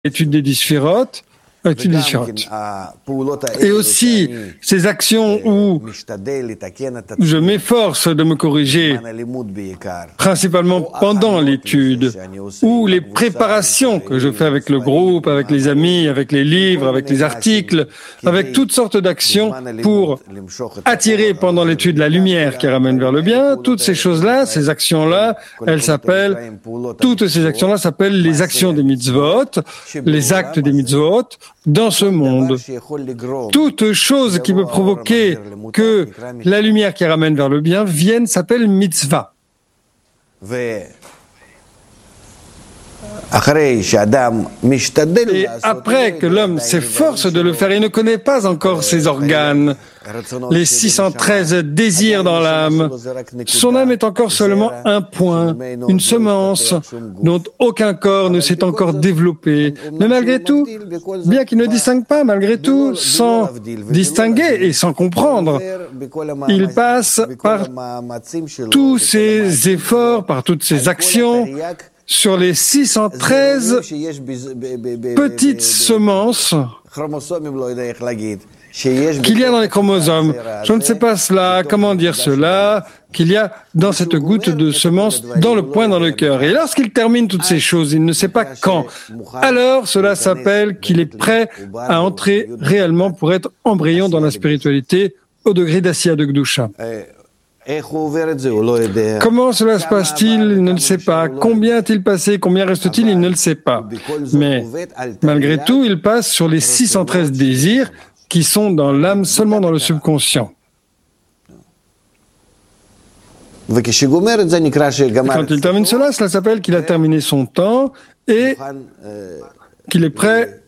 l'étude des 10 sphirotes, et aussi ces actions où je m'efforce de me corriger, principalement pendant l'étude, ou les préparations que je fais avec le groupe, avec les amis, avec les livres, avec les articles, avec toutes sortes d'actions pour attirer pendant l'étude la lumière qui ramène vers le bien. Toutes ces choses-là, ces actions-là, toutes ces actions-là s'appellent les actions des mitzvot, les actes des mitzvot, dans ce monde. Toute chose qui peut provoquer que la lumière qui ramène vers le bien vienne s'appelle mitzvah. Et après que l'homme s'efforce de le faire, il ne connaît pas encore ses organes, les 613 désirs dans l'âme. Son âme est encore seulement un point, une semence, dont aucun corps ne s'est encore développé. Mais malgré tout, bien qu'il ne distingue pas, malgré tout, sans distinguer et sans comprendre, il passe par tous ses efforts, par toutes ses actions, sur les 613 petites semences qu'il y a dans les chromosomes. Je ne sais pas cela, comment dire cela, qu'il y a dans cette goutte de semence, dans le point, dans le cœur. Et lorsqu'il termine toutes ces choses, il ne sait pas quand. Alors, cela s'appelle qu'il est prêt à entrer réellement pour être embryon dans la spiritualité au degré d'Asiya de Gdusha. Comment cela se passe-t-il? Il ne le sait pas. Combien a-t-il passé? Combien reste-t-il? Il ne le sait pas. Mais malgré tout, il passe sur les 613 désirs qui sont dans l'âme, seulement dans le subconscient. Quand il termine cela s'appelle qu'il a terminé son temps et qu'il est prêt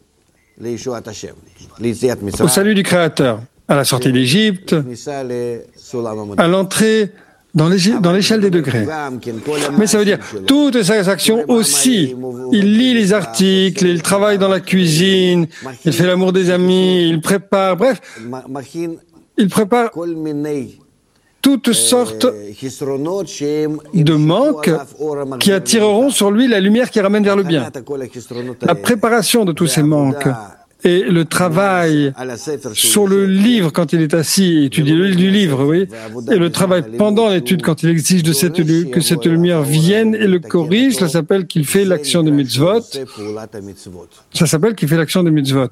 au salut du Créateur, à la sortie d'Égypte, à l'entrée dans l'échelle des degrés. Mais ça veut dire, toutes ces actions aussi, il lit les articles, il travaille dans la cuisine, il fait l'amour des amis, il prépare, bref, il prépare toutes sortes de manques qui attireront sur lui la lumière qui ramène vers le bien. La préparation de tous ces manques et le travail sur le livre quand il est assis et étudie du livre, oui, et le travail pendant l'étude quand il exige que cette lumière vienne et le corrige, ça s'appelle qu'il fait l'action de mitzvot. Ça s'appelle qu'il fait l'action de mitzvot.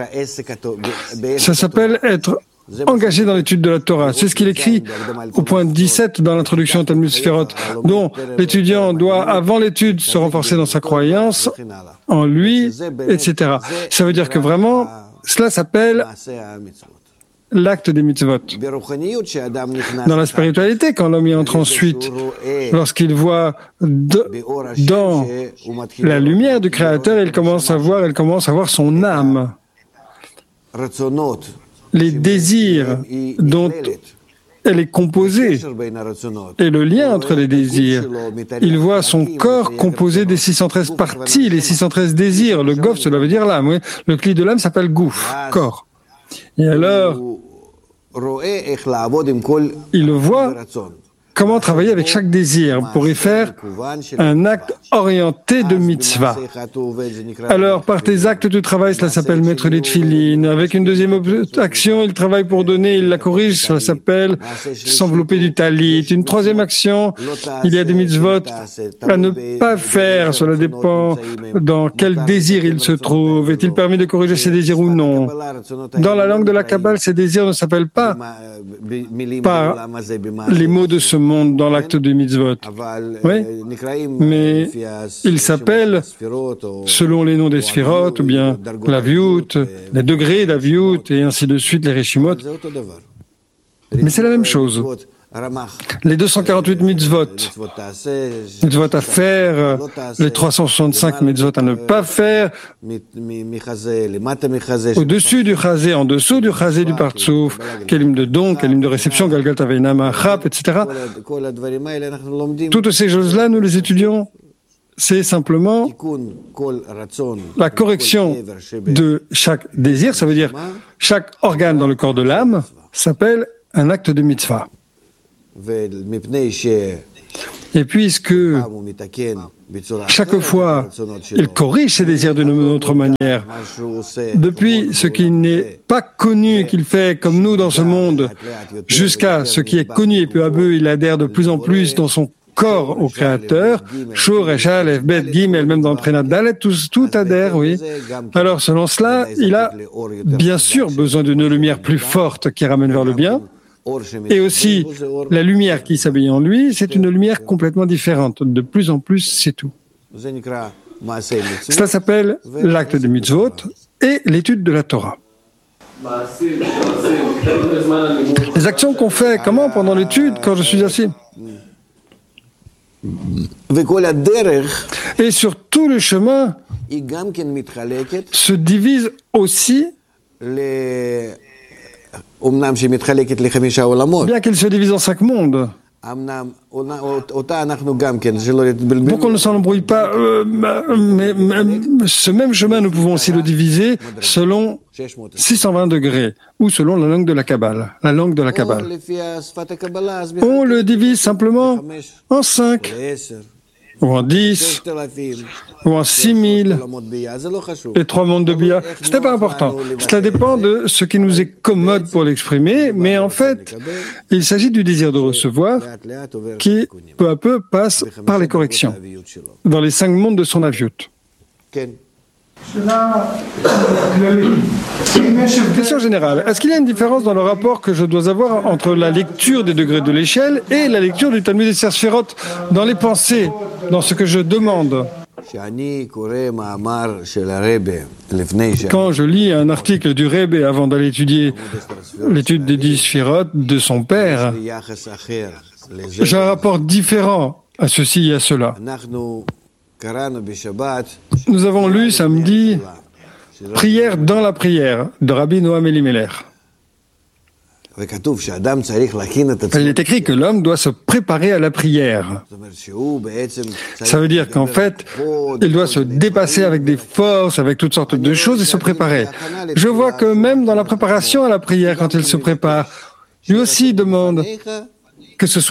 Ça s'appelle être engagé dans l'étude de la Torah. C'est ce qu'il écrit au point 17 dans l'introduction au Talmud Sefirot, dont l'étudiant doit, avant l'étude, se renforcer dans sa croyance en lui, etc. Ça veut dire que vraiment, cela s'appelle l'acte des mitzvot. Dans la spiritualité, quand l'homme y entre ensuite, lorsqu'il voit dans la lumière du Créateur, il commence à voir son âme. Les désirs dont elle est composée et le lien entre les désirs. Il voit son corps composé des 613 parties, les 613 désirs. Le gof, cela veut dire l'âme. Oui. Le cli de l'âme s'appelle gouf, corps. Et alors, il voit comment travailler avec chaque désir pour y faire un acte orienté de mitzvah. Alors, par tes actes de travail, cela s'appelle mettre les tefilines. Avec une deuxième action, il travaille pour donner, il la corrige, cela s'appelle s'envelopper du talit. Une troisième action, il y a des mitzvot à ne pas faire. Cela dépend dans quel désir il se trouve. Est-il permis de corriger ses désirs ou non? Dans la langue de la Kabbale, ces désirs ne s'appellent pas par les mots de ce monde dans l'acte de mitzvot. Oui, mais il s'appelle selon les noms des sphirot, ou bien l'aviout, les degrés d'aviout, et ainsi de suite, les reshimot. Mais c'est la même chose. Les 248 mitzvot à faire, les 365 mitzvot à ne pas faire, au-dessus du chazé, en dessous du chazé du partsouf, kelim de don, kelim de réception, galgal taveina machap, etc. Toutes ces choses-là, nous les étudions. C'est simplement la correction de chaque désir, ça veut dire chaque organe dans le corps de l'âme s'appelle un acte de mitzvah. Et puisque chaque fois, il corrige ses désirs d'une autre manière, depuis ce qui n'est pas connu qu'il fait comme nous dans ce monde, jusqu'à ce qui est connu et peu à peu, il adhère de plus en plus dans son corps au Créateur, Shur, Eshal, Efbet, Gimel, même dans le Prénat Dalet, tout adhère, oui. Alors, selon cela, il a bien sûr besoin d'une lumière plus forte qui ramène vers le bien, et aussi la lumière qui s'habille en lui, c'est une lumière complètement différente. De plus en plus, c'est tout. Cela s'appelle l'acte des mitzvot et l'étude de la Torah. Les actions qu'on fait, comment pendant l'étude, quand je suis assis? Et sur tout le chemin se divise aussi, bien qu'il se divise en 5 mondes. Pour qu'on ne s'en embrouille pas, mais ce même chemin, nous pouvons aussi le diviser selon 620 degrés, ou selon la langue de la Kabbale. La langue de la Kabbale. On le divise simplement en 5, ou en 10, ou en 6000, les 3 mondes de Bia. Ce n'est pas important. Cela dépend de ce qui nous est commode pour l'exprimer, mais en fait, il s'agit du désir de recevoir qui, peu à peu, passe par les corrections dans les 5 mondes de son aviut. Question générale. Est-ce qu'il y a une différence dans le rapport que je dois avoir entre la lecture des degrés de l'échelle et la lecture du Talmud des Sefirot dans les pensées, dans ce que je demande? Quand je lis un article du Rebbe avant d'aller étudier l'étude des 10 Sefirot de son père, j'ai un rapport différent à ceci et à cela. Nous avons lu samedi « Prière dans la prière » de Rabbi Noam Elimelech. Il est écrit que l'homme doit se préparer à la prière. Ça veut dire qu'en fait, il doit se dépasser avec des forces, avec toutes sortes de choses et se préparer. Je vois que même dans la préparation à la prière, quand il se prépare, lui aussi demande que ce soit